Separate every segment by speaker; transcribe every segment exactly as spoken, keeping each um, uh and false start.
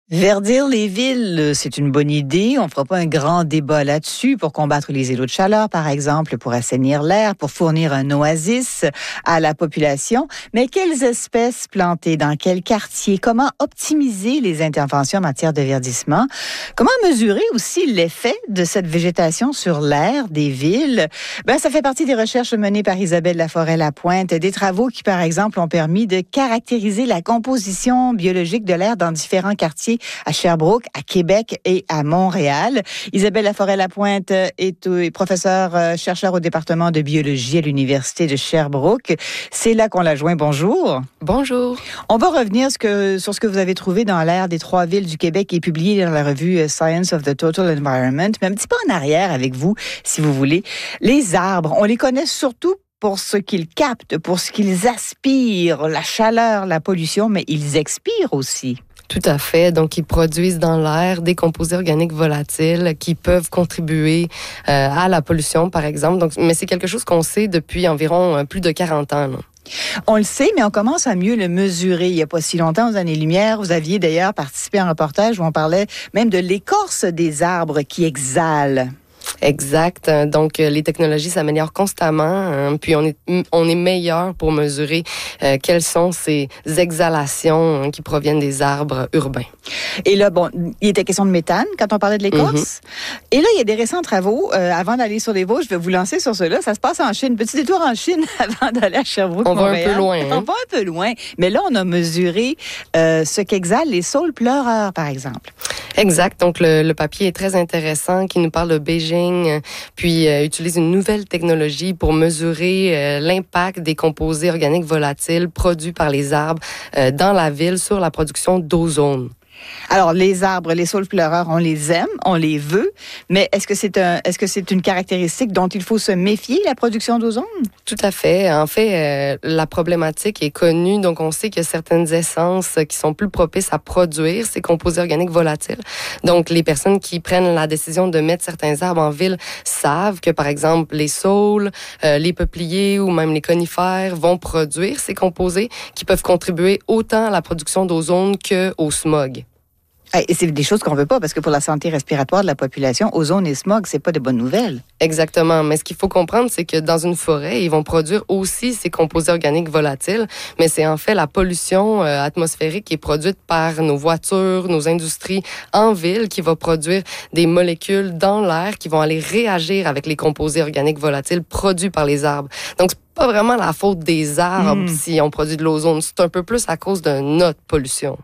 Speaker 1: Verdir les villes, c'est une bonne idée. On ne fera pas un grand débat là-dessus pour combattre les îlots de chaleur, par exemple, pour assainir l'air, pour fournir un oasis à la population. Mais quelles espèces planter? Dans quel quartier? Comment optimiser les interventions en matière de verdissement? Comment mesurer aussi l'effet de cette végétation sur l'air des villes? Ben, ça fait partie des recherches menées par Isabelle Laforêt-Lapointe, des travaux qui, par exemple, ont permis de caractériser la composition biologique de l'air dans différents quartiers à Sherbrooke, à Québec et à Montréal. Isabelle Laforêt-Lapointe est, est professeure euh, chercheur au département de biologie à l'Université de Sherbrooke. C'est là qu'on la joint. Bonjour.
Speaker 2: Bonjour.
Speaker 1: On va revenir ce que, sur ce que vous avez trouvé dans l'air des trois villes du Québec qui est publié dans la revue Science of the Total Environment. Mais un petit peu en arrière avec vous, si vous voulez. Les arbres, on les connaît surtout pour ce qu'ils captent, pour ce qu'ils aspirent, la chaleur, la pollution, mais ils expirent aussi.
Speaker 2: Tout à fait. Donc, ils produisent dans l'air des composés organiques volatiles qui peuvent contribuer euh, à la pollution, par exemple. Donc, mais c'est quelque chose qu'on sait depuis environ euh, plus de quarante ans. Là.
Speaker 1: On le sait, mais on commence à mieux le mesurer. Il n'y a pas si longtemps, aux années-lumière, vous aviez d'ailleurs participé à un reportage où on parlait même de l'écorce des arbres qui exhalent.
Speaker 2: Exact. Donc, les technologies s'améliorent constamment. Hein, puis, on est, on est meilleur pour mesurer euh, quelles sont ces exhalations hein, qui proviennent des arbres urbains.
Speaker 1: Et là, bon, il était question de méthane quand on parlait de l'écorce. Mm-hmm. Et là, il y a des récents travaux. Euh, avant d'aller sur les Vosges, je vais vous lancer sur cela. Ça se passe en Chine. Petit détour en Chine avant d'aller à Sherbrooke,
Speaker 2: On
Speaker 1: Montréal.
Speaker 2: va un peu loin. Hein?
Speaker 1: On va un peu loin. Mais là, on a mesuré euh, ce qu'exhalent les saules pleureurs, par exemple.
Speaker 2: Exact. Donc, le, le papier est très intéressant qui nous parle de Beijing, puis euh, utilise une nouvelle technologie pour mesurer euh, l'impact des composés organiques volatiles produits par les arbres euh, dans la ville sur la production d'ozone.
Speaker 1: Alors, les arbres, les saules pleureurs, on les aime, on les veut, mais est-ce que c'est un, est-ce que c'est une caractéristique dont il faut se méfier, la production d'ozone?
Speaker 2: Tout à fait. En fait, euh, la problématique est connue, donc on sait qu'il y a certaines essences qui sont plus propices à produire ces composés organiques volatiles. Donc, les personnes qui prennent la décision de mettre certains arbres en ville savent que, par exemple, les saules, euh, les peupliers ou même les conifères vont produire ces composés qui peuvent contribuer autant à la production d'ozone qu'au smog.
Speaker 1: Et c'est des choses qu'on ne veut pas, parce que pour la santé respiratoire de la population, ozone et smog, c'est pas de bonnes nouvelles.
Speaker 2: Exactement. Mais ce qu'il faut comprendre, c'est que dans une forêt, ils vont produire aussi ces composés organiques volatiles, mais c'est en fait la pollution euh, atmosphérique qui est produite par nos voitures, nos industries en ville, qui va produire des molécules dans l'air qui vont aller réagir avec les composés organiques volatiles produits par les arbres. Donc, c'est pas vraiment la faute des arbres mmh. si on produit de l'ozone. C'est un peu plus à cause de notre pollution.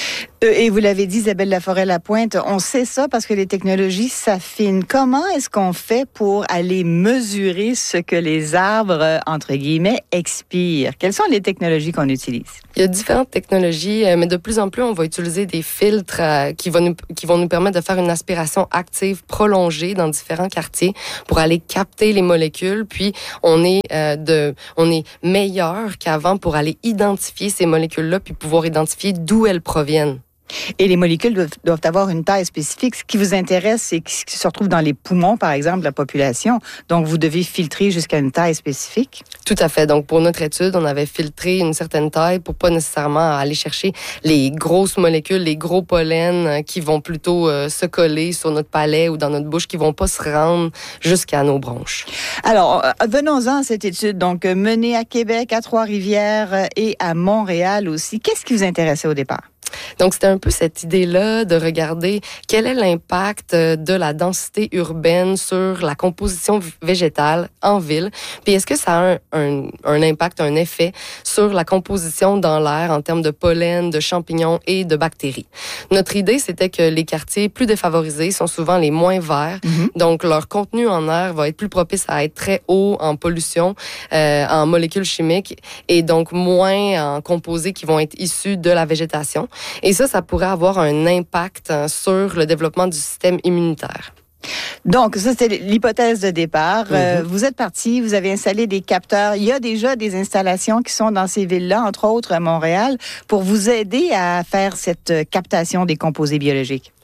Speaker 1: Et vous l'avez dit, Isabelle Laforêt-Lapointe, on sait ça parce que les technologies s'affinent. Comment est-ce qu'on fait pour aller mesurer ce que les arbres, entre guillemets, expirent? Quelles sont les technologies qu'on utilise?
Speaker 2: Il y a différentes technologies, mais de plus en plus, on va utiliser des filtres qui vont nous, qui vont nous permettre de faire une aspiration active prolongée dans différents quartiers pour aller capter les molécules. Puis, on est, euh, de, on est meilleur qu'avant pour aller identifier ces molécules-là puis pouvoir identifier d'où elles proviennent.
Speaker 1: Et les molécules doivent, doivent avoir une taille spécifique. Ce qui vous intéresse, c'est ce qui se retrouve dans les poumons, par exemple, de la population. Donc, vous devez filtrer jusqu'à une taille spécifique.
Speaker 2: Tout à fait. Donc, pour notre étude, on avait filtré une certaine taille pour pas nécessairement aller chercher les grosses molécules, les gros pollens qui vont plutôt euh, se coller sur notre palais ou dans notre bouche, qui vont pas se rendre jusqu'à nos bronches.
Speaker 1: Alors, venons-en à cette étude. Donc, menée à Québec, à Trois-Rivières et à Montréal aussi. Qu'est-ce qui vous intéressait au départ?
Speaker 2: Donc, c'était un peu cette idée-là de regarder quel est l'impact de la densité urbaine sur la composition végétale en ville. Puis, est-ce que ça a un, un, un impact, un effet sur la composition dans l'air en termes de pollen, de champignons et de bactéries? Notre idée, c'était que les quartiers plus défavorisés sont souvent les moins verts. Mm-hmm. Donc, leur contenu en air va être plus propice à être très haut en pollution, euh, en molécules chimiques et donc moins en composés qui vont être issus de la végétation. Et ça, ça pourrait avoir un impact sur le développement du système immunitaire.
Speaker 1: Donc, ça, c'est l'hypothèse de départ. Mm-hmm. Euh, vous êtes parti, vous avez installé des capteurs. Il y a déjà des installations qui sont dans ces villes-là, entre autres à Montréal, pour vous aider à faire cette captation des composés biologiques.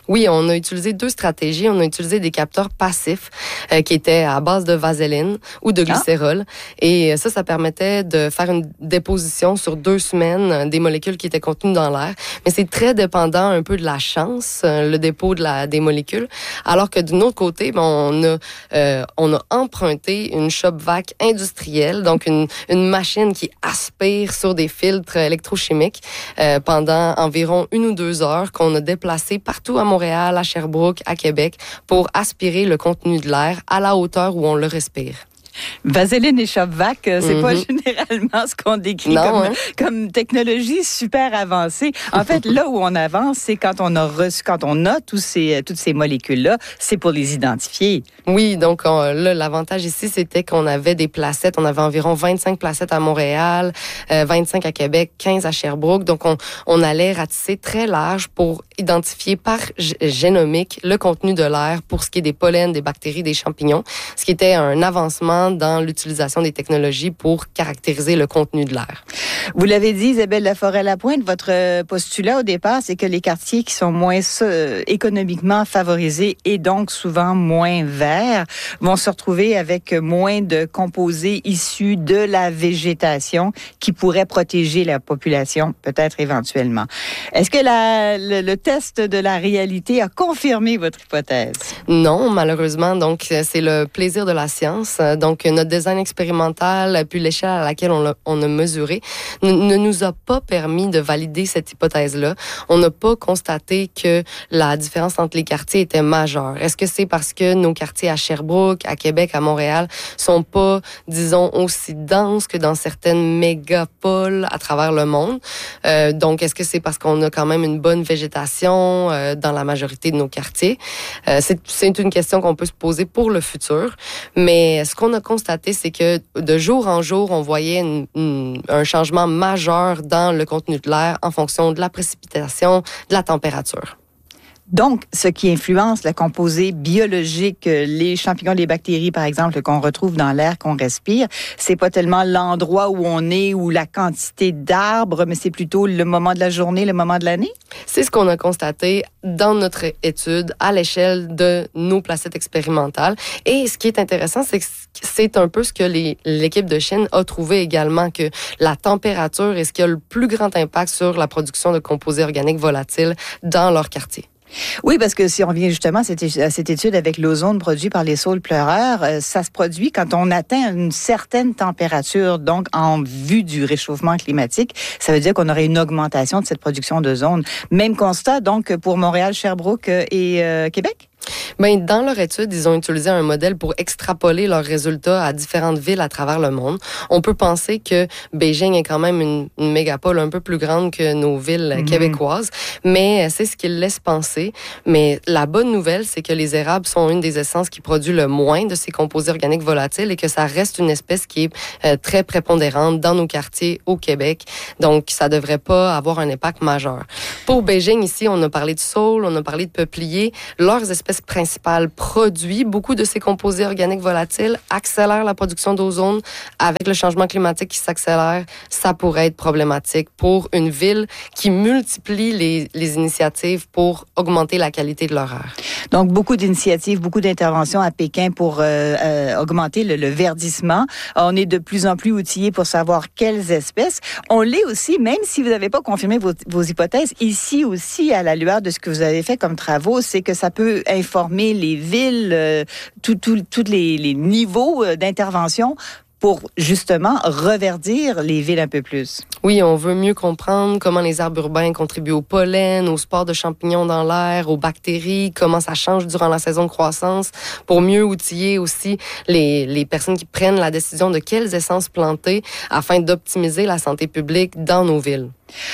Speaker 2: Oui, on a utilisé deux stratégies. On a utilisé des capteurs passifs euh, qui étaient à base de vaseline ou de glycérol. Ah. Et ça, ça permettait de faire une déposition sur deux semaines des molécules qui étaient contenues dans l'air. Mais c'est très dépendant un peu de la chance, le dépôt de la, des molécules. Alors que d'un autre côté, ben, on a euh, on a emprunté une shop-vac industrielle, donc une, une machine qui aspire sur des filtres électrochimiques euh, pendant environ une ou deux heures qu'on a déplacé partout à Montréal, à Sherbrooke, à Québec pour aspirer le contenu de l'air à la hauteur où on le respire.
Speaker 1: Vaseline et shop-vac, c'est mm-hmm. pas généralement ce qu'on décrit
Speaker 2: non,
Speaker 1: comme,
Speaker 2: hein?
Speaker 1: comme technologie super avancée. En fait, là où on avance, c'est quand on a reçu, quand on a tous ces, toutes ces molécules-là, c'est pour les identifier.
Speaker 2: Oui, donc on, là, l'avantage ici, c'était qu'on avait des placettes. On avait environ vingt-cinq placettes à Montréal, euh, vingt-cinq à Québec, quinze à Sherbrooke. Donc, on, on allait ratisser très large pour identifier par g- génomique le contenu de l'air pour ce qui est des pollens, des bactéries, des champignons, ce qui était un avancement dans l'utilisation des technologies pour caractériser le contenu de l'air.
Speaker 1: Vous l'avez dit, Isabelle Laforêt-Lapointe, votre postulat au départ, c'est que les quartiers qui sont moins euh, économiquement favorisés et donc souvent moins verts vont se retrouver avec moins de composés issus de la végétation qui pourraient protéger la population, peut-être éventuellement. Est-ce que la, le, le test de la réalité a confirmé votre hypothèse?
Speaker 2: Non, malheureusement. Donc, c'est le plaisir de la science. Donc, notre design expérimental, puis l'échelle à laquelle on a, on a mesuré, ne, ne nous a pas permis de valider cette hypothèse-là. On n'a pas constaté que la différence entre les quartiers était majeure. Est-ce que c'est parce que nos quartiers à Sherbrooke, à Québec, à Montréal sont pas, disons, aussi denses que dans certaines mégapoles à travers le monde? Euh, donc, est-ce que c'est parce qu'on a quand même une bonne végétation euh, dans la majorité de nos quartiers? Euh, c'est, c'est une question qu'on peut se poser pour le futur. Mais ce qu'on a constaté, c'est que de jour en jour, on voyait une, une, un changement majeur dans le contenu de l'air en fonction de la précipitation, de la température.
Speaker 1: Donc, ce qui influence le composé biologique, les champignons, les bactéries, par exemple, qu'on retrouve dans l'air qu'on respire, c'est pas tellement l'endroit où on est ou la quantité d'arbres, mais c'est plutôt le moment de la journée, le moment de l'année?
Speaker 2: C'est ce qu'on a constaté dans notre étude à l'échelle de nos placettes expérimentales. Et ce qui est intéressant, c'est que c'est un peu ce que les, l'équipe de Chine a trouvé également, que la température est ce qui a le plus grand impact sur la production de composés organiques volatiles dans leur quartier.
Speaker 1: Oui, parce que si on revient justement à cette, à cette étude avec l'ozone produit par les saules pleureurs, euh, ça se produit quand on atteint une certaine température, donc en vue du réchauffement climatique. Ça veut dire qu'on aurait une augmentation de cette production d'ozone. Même constat, donc, pour Montréal, Sherbrooke et euh, Québec?
Speaker 2: Ben, dans leur étude, ils ont utilisé un modèle pour extrapoler leurs résultats à différentes villes à travers le monde. On peut penser que Beijing est quand même une, une mégapole un peu plus grande que nos villes mmh. québécoises, mais c'est ce qu'ils laissent penser. Mais la bonne nouvelle, c'est que les érables sont une des essences qui produit le moins de ces composés organiques volatiles et que ça reste une espèce qui est euh, très prépondérante dans nos quartiers au Québec. Donc, ça devrait pas avoir un impact majeur. Pour Beijing, ici, on a parlé de saules, on a parlé de peupliers. Leurs espèces principales produits, beaucoup de ces composés organiques volatiles accélèrent la production d'ozone. Avec le changement climatique qui s'accélère, ça pourrait être problématique pour une ville qui multiplie les, les initiatives pour augmenter la qualité de leur air.
Speaker 1: Donc, beaucoup d'initiatives, beaucoup d'interventions à Pékin pour euh, euh, augmenter le, le verdissement. On est de plus en plus outillés pour savoir quelles espèces. On l'est aussi, même si vous n'avez pas confirmé vos, vos hypothèses, ici aussi, à la lueur de ce que vous avez fait comme travaux, c'est que ça peut informer les villes, euh, tous tout, tout les, les niveaux d'intervention pour justement reverdir les villes un peu plus.
Speaker 2: Oui, on veut mieux comprendre comment les arbres urbains contribuent au pollen, aux spores de champignons dans l'air, aux bactéries, comment ça change durant la saison de croissance, pour mieux outiller aussi les, les personnes qui prennent la décision de quelles essences planter afin d'optimiser la santé publique dans nos villes.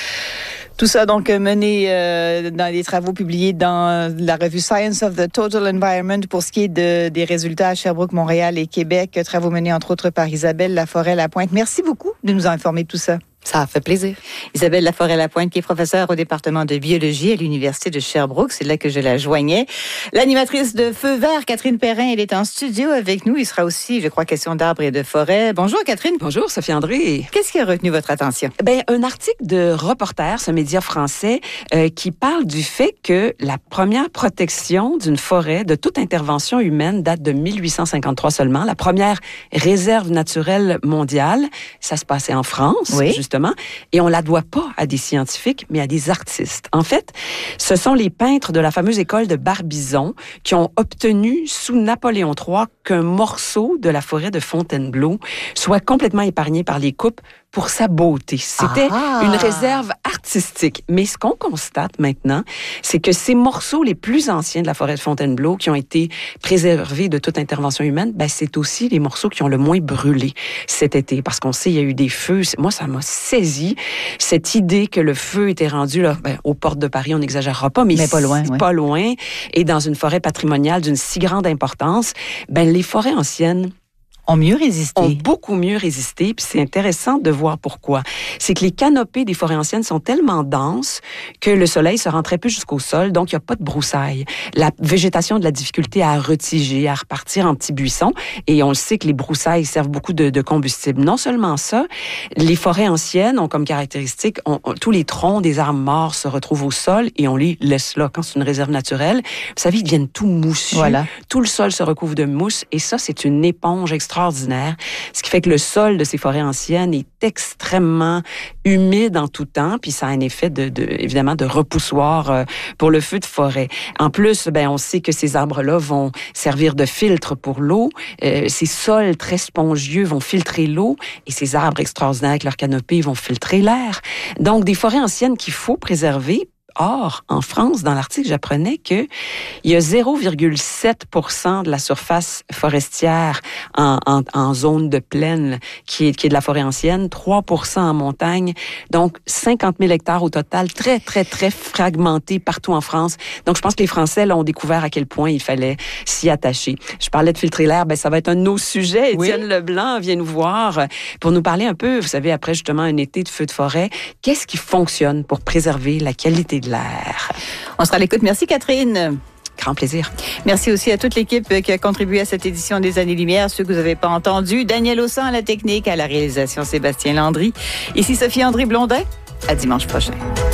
Speaker 1: Tout ça, donc, mené euh, dans des travaux publiés dans la revue Science of the Total Environment pour ce qui est de, des résultats à Sherbrooke, Montréal et Québec. Travaux menés, entre autres, par Isabelle Laforêt-Lapointe. Merci beaucoup de nous informer de tout ça.
Speaker 2: Ça fait plaisir.
Speaker 1: Isabelle Laforêt-Lapointe, qui est professeure au département de biologie à l'Université de Sherbrooke. C'est là que je la joignais. L'animatrice de Feu vert, Catherine Perrin, elle est en studio avec nous. Il sera aussi, je crois, question d'arbres et de forêts. Bonjour, Catherine.
Speaker 3: Bonjour, Sophie André.
Speaker 1: Qu'est-ce qui a retenu votre attention?
Speaker 3: Ben, un article de Reporter, ce média français, euh, qui parle du fait que la première protection d'une forêt de toute intervention humaine date de mille huit cent cinquante-trois seulement. La première réserve naturelle mondiale, ça se passait en France, oui. justement. Et on la doit pas à des scientifiques, mais à des artistes. En fait, ce sont les peintres de la fameuse école de Barbizon qui ont obtenu sous Napoléon trois qu'un morceau de la forêt de Fontainebleau soit complètement épargné par les coupes pour sa beauté. C'était ah. une réserve artistique. Mais ce qu'on constate maintenant, c'est que ces morceaux les plus anciens de la forêt de Fontainebleau qui ont été préservés de toute intervention humaine, ben c'est aussi les morceaux qui ont le moins brûlé cet été. Parce qu'on sait, il y a eu des feux. Moi, ça m'a saisi cette idée que le feu était rendu là, ben, aux portes de Paris, on n'exagérera pas, mais,
Speaker 1: mais pas loin,
Speaker 3: oui. pas loin. Et dans une forêt patrimoniale d'une si grande importance, ben les forêts anciennes
Speaker 1: ont mieux résisté.
Speaker 3: Ont beaucoup mieux résisté, puis c'est intéressant de voir pourquoi. C'est que les canopées des forêts anciennes sont tellement denses que le soleil se rend très peu jusqu'au sol, donc il n'y a pas de broussailles. La végétation a de la difficulté à retiger, à repartir en petits buissons, et on le sait que les broussailles servent beaucoup de, de combustible. Non seulement ça, les forêts anciennes ont comme caractéristique, on, on, tous les troncs des arbres morts se retrouvent au sol et on les laisse là. Quand c'est une réserve naturelle, vous savez, ils deviennent tout moussus. Voilà. Tout le sol se recouvre de mousse, et ça, c'est une éponge extraordinaire. extraordinaire, ce qui fait que le sol de ces forêts anciennes est extrêmement humide en tout temps, puis ça a un effet de, de évidemment de repoussoir euh, pour le feu de forêt. En plus, ben on sait que ces arbres-là vont servir de filtre pour l'eau. Euh, ces sols très spongieux vont filtrer l'eau, et ces arbres extraordinaires avec leur canopée vont filtrer l'air. Donc des forêts anciennes qu'il faut préserver. Or, en France, dans l'article, j'apprenais que il y a zéro virgule sept pour cent de la surface forestière en, en, en zone de plaine qui est, qui est de la forêt ancienne, trois pour cent en montagne, donc cinquante mille hectares au total, très, très, très fragmentés partout en France. Donc, je pense que les Français là, ont découvert à quel point il fallait s'y attacher. Je parlais de filtrer l'air, ben ça va être un de nos sujets. Étienne oui. Leblanc vient nous voir pour nous parler un peu, vous savez, après justement un été de feu de forêt, qu'est-ce qui fonctionne pour préserver la qualité de l'air.
Speaker 1: On sera à l'écoute. Merci, Catherine.
Speaker 3: Grand plaisir.
Speaker 1: Merci aussi à toute l'équipe qui a contribué à cette édition des Années-Lumière, ceux que vous n'avez pas entendus. Daniel Haussan à la technique, à la réalisation Sébastien Landry. Ici Sophie André Blondin. À dimanche prochain.